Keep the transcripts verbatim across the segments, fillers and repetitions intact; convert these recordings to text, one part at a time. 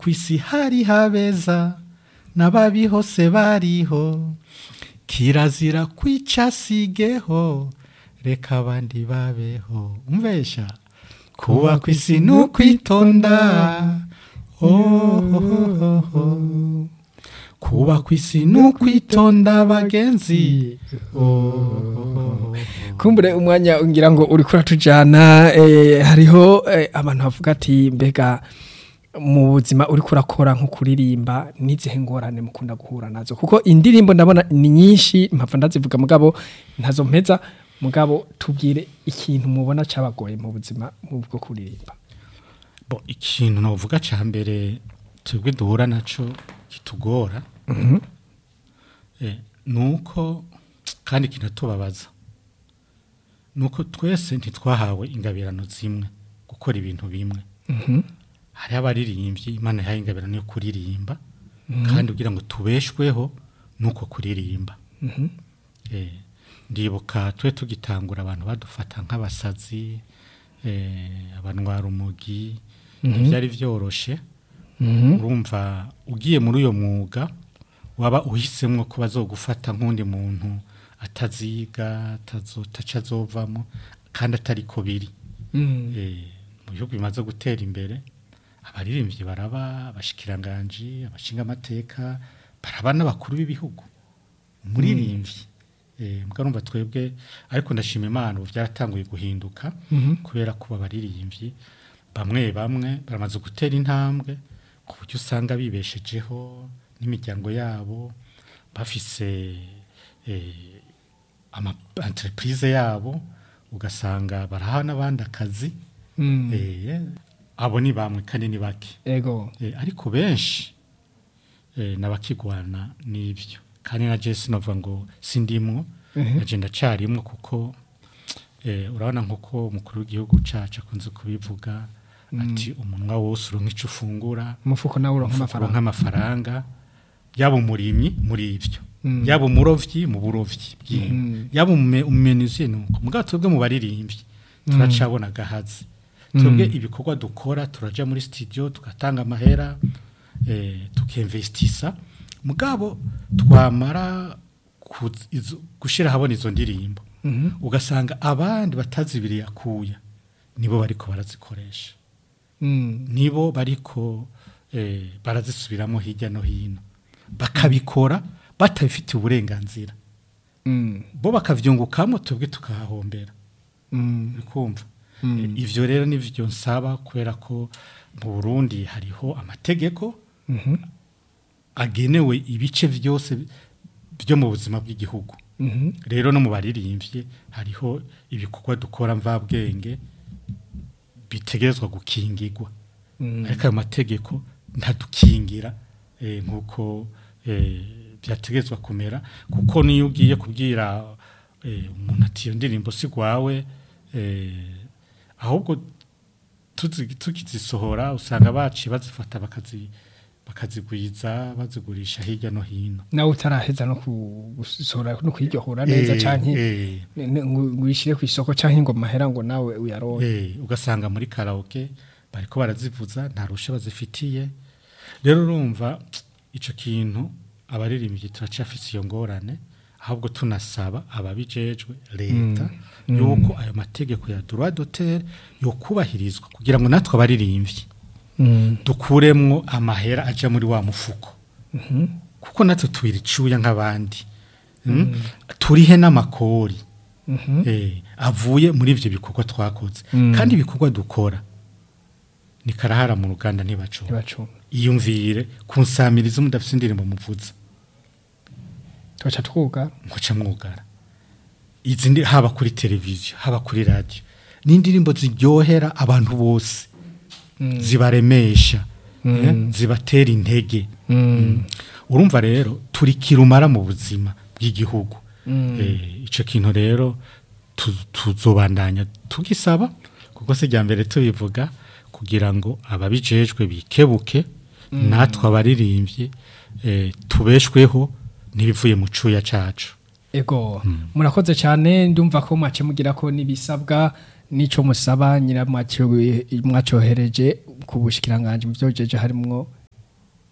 kwisi hari habeza nababi hose bariho kirazira kwica sigeho reka abandi babeho umvesha kuba kwisi nukwitonda oh, oh, oh, oh. kuba kwisi nukwitonda bagenzi oh, oh, oh. kumbure umwanya ngira ngo uri kuratujana eh, hariho eh, abantu bavuga ati mbega mu buzima uri kurakora nko kuririmba nizihe ngorane mukunda guhura nazo kuko indirimbo ndabona ni nyinshi mpava ndazivuga mugabo ntazo mpeza mugabo tubwire ikintu mubona cabagoye mu buzima mu bwo kuririmba. Bo ikintu novuga ca mbere twebwe duhura naco kitugora mhm mm eh nuko kandi kinatubabaza nuko twese ntitwahawe ingabirano zimwe gukora ibintu bimwe. mhm hari abaririmbyi Imana yahaye ingabirano yo kuririmba mm -hmm. kandi ugira ngo tubeshweho nuko kuririmba. mhm mm eh ndibuka twe tugitangura abantu badufata nk'abasazi eh abanwara umugi mm -hmm. byari vyoroshe. mhm urumva ugiye muri uyo mwuga waba uhisemwe ko bazogufata nk'undi muntu ataziga tazotaca zovamo kandi atari ko biri. mm eh mu bihugu bimaze gutera imbere abaririmbyi baraba abashikiranganje abashinga amateka baraba n'abakuru b'ibihugu umuririmbyi eh mgarumva twebwe ariko ndashima Imana byaratanguye guhinduka mm -hmm. kubera kuba abaririmbyi bamwe bamwe baramaze gutera intambwe ku buryo usanga bibeshejeho n'imiryango yabo bafise eh ama entreprise yabo ugasanga baraha n'abandi akazi mm. eh abo ni bamwe kandi ni bake ego eh ariko benshi eh nabakigwana nibyo kandi na Jesse nova ngo sindimwo uh -huh. agenda carimwe kuko eh urabona nkuko umukuru w'igihugu caca kunze kubivuga mm. ati umunwa wose uronka ico ufungura umufuko nawe uronka amafaranga nk'amafaranga yabo umurimyi muri ivyo mm. yabo umurovyi mu burovyi mm. yabo umenizie nuko muga twebwe mu baririmbyi turacabona gahazi twebwe mm. ibikorwa dukora turaja muri studio tugatanga amahera eh tukeinvestisa mugabo twamara gushira habona izo ndirimbo mm -hmm. ugasanga abandi batazibiriye akuya nibo bariko barazikoresha mm. nibo bariko eh barazisubiramo hirya no hino bakabikora batabifite uburenganzira mm. bo bakavyungukamo twebwe tukahahombera mm. bikumva mm. e, ivyo rero nivyo nsaba kubera ko mu Burundi hariho amategeko mm -hmm. agenewe ibice vyose byo mu buzima bw'igihugu mm -hmm. rero no mu baririmbye hariho ibikorwa dukora mvabwenge bitegerezwa gukingirwa mm. ariko ayo mategeko ntadukingira eh, nkuko eh, byategezwa kumera kuko niyo ugiye kubwira eh, umuntu ati ndirimbo sigwawe eh, ahubwo tukizisohora usanga baci bazifata bakazi bakazigwiza bazigurisha hirya no hino nawe utaraheza no kusohora no kwiryohora neza eh, canke eh, ngwishire ku isoko canke ngo mahera ngo nawe uyaronke eh, ugasanga muri karaoke bariko barazivuza nta rusha bazifitiye rero urumva ico kintu abaririmbyi turacafise iyo ngorane ahubwo tunasaba ababijejwe leta mm. yuko ayo mategeko ya droit d'auteur yo kubahirizwa kugira ngo natwe abaririmbyi mm. dukuremwo amahera aja muri wa mufuko mm -hmm. kuko natwe tubiricuya nk'abandi mm. mm. turihe n'amakori mm -hmm. eh avuye muri ivyo bikorwa twakoze mm. kandi ibikorwa dukora ni karahara mu Ruganda ntibacu iyumvire kunsamiriza umudafise indirimbo muvuza twacha twuga ngoca mwugara izindi haba kuri televiziyo haba kuri radio n'indirimbo ziryohera abantu bose mm. zibaremesha mm. eh, zibatera intege mm. mm. urumva rero turi kirumara mu buzima bw'igihugu mm. eh ico kintu rero tuzobandanya tugisaba kuko se jya mbere tubivuga kugira ngo ababijejwe bikebuke mm. natwe abaririmbye eh, tubeshweho nibivuye mu cuya cacu ego mm. murakoze cyane ndumva ko mwace mugira ko nibisabwa nico musaba nyira mwaco mwacohereje ku bushikiranganje mu byojeje harimwo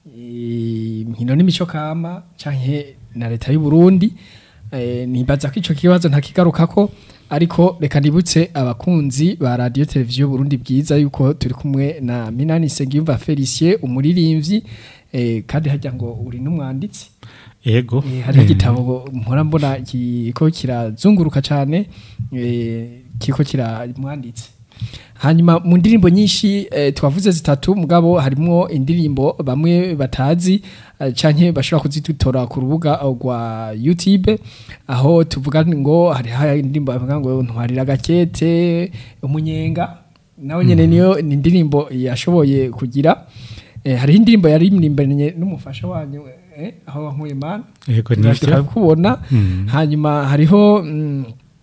inkino n'imico kama canke na leta y'u Burundi eh, nibaza ko ico kibazo ntakigarukako ariko reka nibutse abakunzi ba radio televiziyo Burundi bwiza yuko turi kumwe na Minani Nsengiyumva Felicien umuririmbyi eh, kandi hajya ngo uri n'umwanditsi ego eh, hari igitabo mpora mbona kiko kirazunguruka cyane eh, kiko kiramwanditse hanyuma mu ndirimbo nyinshi eh, twavuze zitatu mugabo harimo indirimbo bamwe batazi eh, canke bashobora kuzitutora ku rubuga rwa YouTube aho tuvuga ngo hari ha indirimbo bavuga ngo ntwarira gakete umunyenga nawe nyene mm. niyo ni indirimbo yashoboye kugira eh, hari indirimbo yari imlimbanye n'umufasha wanyu eh, aho wankuye man yego nivyo kubona mm. hanyuma hariho mm,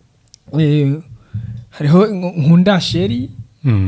eh, hariho nkunda sheri mm.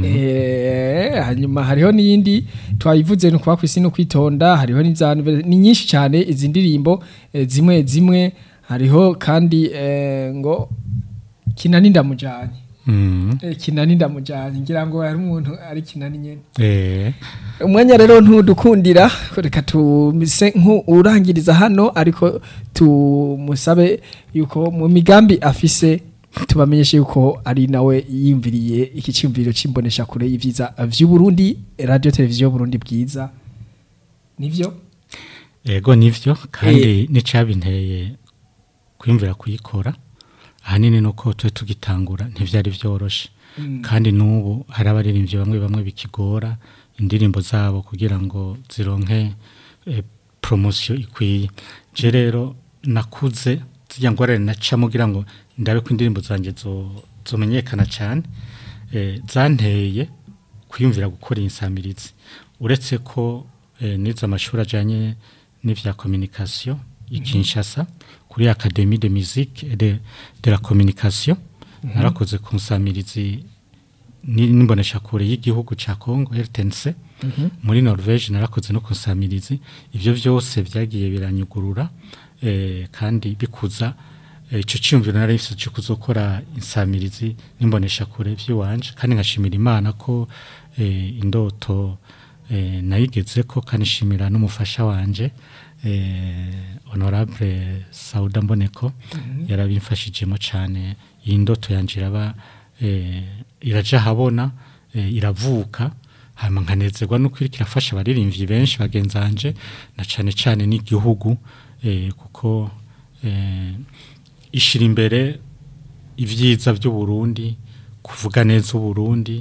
eh hanyuma hariho niyindi twayivuze no kuba kwisi no kwitonda hariho n'izantu ni nyinshi cyane izi ndirimbo eh, zimwe zimwe hariho kandi eh, ngo kinani ndamujanye mm. eh, kinani ndamujanye ngira ngo hari umuntu ari kinani nyene eh umwanya rero ntudukundira reka tumise nk'urangiriza hano ariko tumusabe yuko mu migambi afise tubamenyeshe yuko ari nawe yimviriye iki cyumviro c'imbonesha kure y'ivyiza vy'u Burundi radio televiziyo Burundi bwiza nivyo ego nivyo kandi e... nicabinteye kwimvira kuyikora ahanini nuko twe tugitangura ntivyari vyoroshe mm. kandi nubu hari abaririmbyi bamwe bamwe bikigora indirimbo zabo kugira ngo zironke e, promotion ikwiye je rero nakuze zijya ngorane naca mugira ngo ndabe ko indirimbo zanje zo zomenyekana cyane eh zanteye kwiyumvira gukora insamirizi uretse ko eh, niza amashuri ajanye n'ivya communication ikinshasa kuri Académie de musique et de de la communication mm -hmm. narakoze ku nsamirizi nimbonesha kure y'igihugu ca Congo R T N C mm -hmm. muri Norvège narakoze no ku nsamirizi ivyo vyose vyagiye biranyugurura eh kandi bikuza ico cyumviro nari mfise cyo kuzokora insamirizi nimbonesha kure vy'iwanje kandi nkashimira Imana ko eh, indoto eh, nayigeze ko kandi shimira n'umufasha wanje eh, honorable Sauda Mboneko mm -hmm. yarabimfashijemo cyane iyi ndoto yanje iraba eh, iraja habona eh, iravuka hama nkanezerwa no kwirikirafasha abaririmbyi benshi bagenzanje na cyane cyane n'igihugu eh, kuko eh, ishira imbere ivyiza by'u Burundi kuvuga neza u Burundi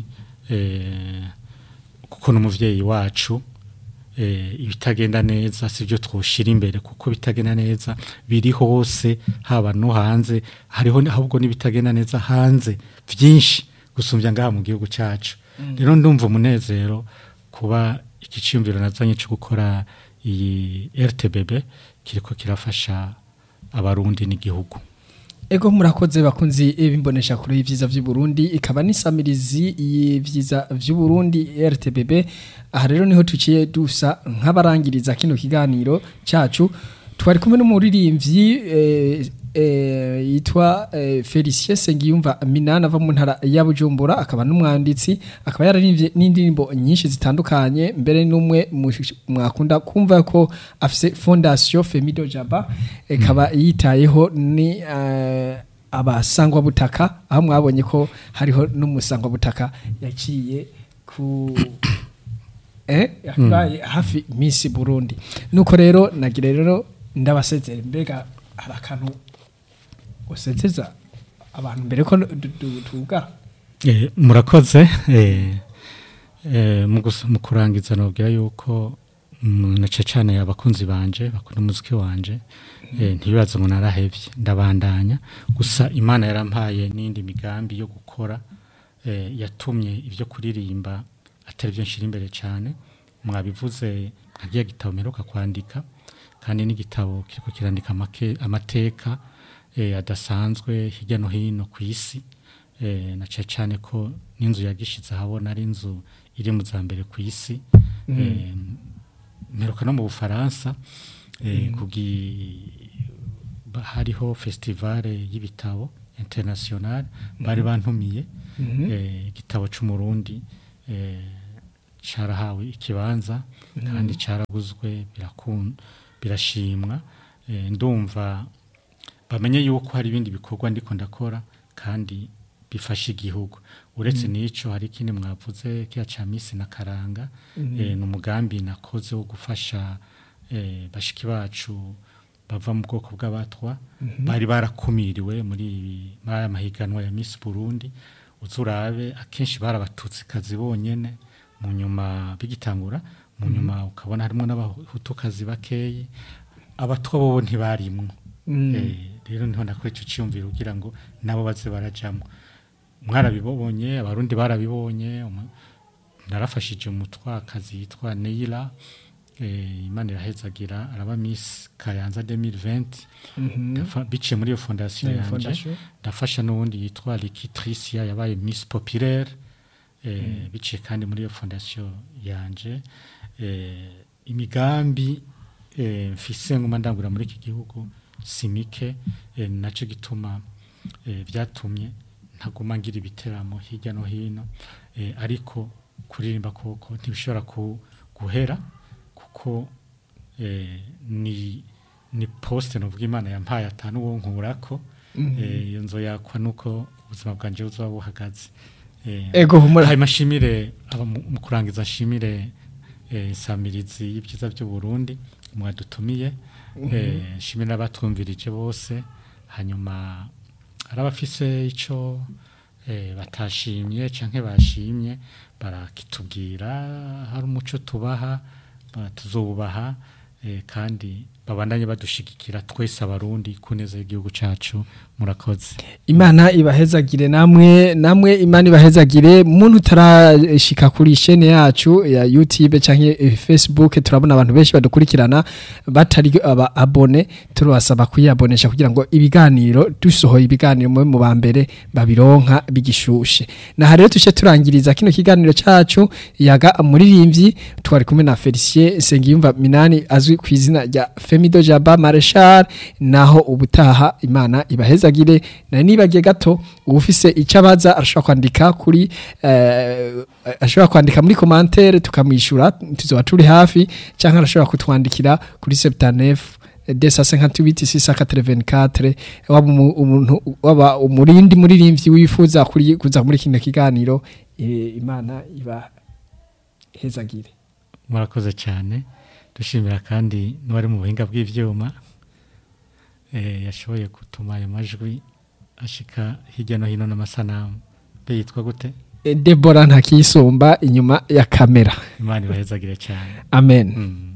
eh kuko n'umuvyeyi wacu eh ibitagenda neza sivyo twoshira imbere kuko bitagenda neza biri hose haba no hanze hariho ahubwo nibitagenda neza hanze vyinshi gusumvya ngaha mu gihugu cyacu rero mm. ndumva umunezero kuba ikiciyumviro nazanye cyo gukora iyi R T B B kiriko kirafasha abarundi n'igihugu ego murakoze bakunzi ibimbonesha kure y'ivyiza vy'u Burundi ikaba nisamirizi y'ivyiza vy'u Burundi R T B B aha rero niho tuciye dusa nk'abarangiriza kino kiganiro cacu twari kumwe n'umuririmbyi eh, eh, yitwa eh, Felicien Nsengiyumva Minani ava mu ntara ya Bujumbura akaba n'umwanditsi akaba yararimbye n'indirimbo nyinshi zitandukanye mbere n'umwe mwakunda kumva ko afise Fondation Femido Jaba ikaba mm. yitayeho ni uh, abasangwa butaka aho mwabonye ko hariho n'umusangwa butaka yaciye ku eh yabaye mm. hafi Miss Burundi nuko rero nagira rero ndabasezera mbega harakantu usezeza abantu mbere ko tuvuga eh murakoze eh eh mu kurangiza nobwira yuko nace cyane abakunzi banje bakunda umuziki wanje eh ntibibazo ngo narahevye ndabandanya gusa Imana yarampaye n'indi migambi yo gukora eh yatumye ivyo kuririmba atari byo nshira imbere cyane mwabivuze nkagiye gitabo meruka kwandika kandi n'igitabo kiriko kirandika amateka eh adasanzwe hirya no hino ku isi eh na cyane ko n'inzu yagishize habona ari inzu iri mu zambere ku isi mm. eh meruka no mu Bufaransa eh mm. kugi hariho festival y'ibitabo international mm. bari bantumiye mm -hmm. eh igitabo c'umurundi eh carahawe ikibanza kandi caraguzwe birakunda birashimwa eh, ndumva bamenye yuko hari ibindi bikorwa ndiko ndakora kandi bifasha igihugu uretse mm. nico hari kindi mwavuze kiya ca misi na karanga mm. eh, n'umugambi nakoze wo gufasha eh, bashiki bacu bava mu bwoko bw'abatwa mm -hmm. bari barakumiriwe muri maya mahiganwa ya Miss Burundi uzurabe akenshi barabatutsi kazi bonyene mu nyuma bigitangura mu nyuma mm -hmm. ukabona harimo n'abahutukazi bakeyi abatwa bo ntibarimwe mm. eh rero niho nakora ico cyumvira kugira ngo nabo baze barajamo mwarabibonye abarundi barabibonye narafashije umutwakazi yitwa Neila eh Imana irahezagira araba Miss Kayanza deux mille vingt mm -hmm. bice muri iyo fondation yeah, yanje ndafasha n'uwundi yitwa Likitricia yabaye Miss Populaire eh mm. bice kandi muri iyo fondation yanje eh imigambi eh mfise nguma ndangura muri iki gihugu simike eh, naco gituma eh, vyatumye ntaguma ngira ibiteramo hirya no hino eh, ariko kuririmba koko ntibishobora ku guhera kuko eh, ni ni poste no Imana yampaye atanu wo nkurako mm -hmm. eh, iyo nzo yakwa nuko ubuzima bwanje buzaba buhagaze eh, ego humura hay mashimire mu kurangiza shimire eh, samirizi y'ibyiza byo Burundi mwadutumiye mm -hmm. eh, shimire n'abatumvirije bose hanyuma arabafise ico eh, batashimye canke bashimye barakitubwira hari umuco tubaha tuzobubaha eh, kandi babandanye badushigikira twese abarundi kuneza igihugu cacu murakoze Imana ibahezagire namwe namwe Imana ibahezagire muntu tarashika kuri chaîne yacu ya YouTube canke Facebook turabona abantu benshi badukurikirana batari aba abone turabasaba kuyabonesha kugira ngo ibiganiro dusohoye ibiganiro mu bambere babironka bigishushe na rero tushe turangiriza kino kiganiro cacu yaga muririmbyi twari kumwe na Felicien Sengiyumva Minani azwi kwizina rya Femido Jaba Marshal naho ubutaha Imana ibahezagire na nibagiye gato ufise icabaza arashobora kwandika kuri eh, ashobora kwandika muri commentaire tukamwishura tuzoba turi hafi canke arashobora kutwandikira kuri sept-neuf deux cent cinquante-huit six cent quatre-vingt-quatre waba umuntu waba umurindi muririmbyi wifuza kuri kuza muri kino kiganiro e, Imana iba hezagire murakoze cyane dushimira kandi n'abari mu buhinga bw'ivyuma eh yashoboye gutuma ayo majwi ashika hirya no hino n'amasanamu be yitwa gute e, Deborah ntakisumba inyuma ya kamera Imana ibahezagire cyane amen mm.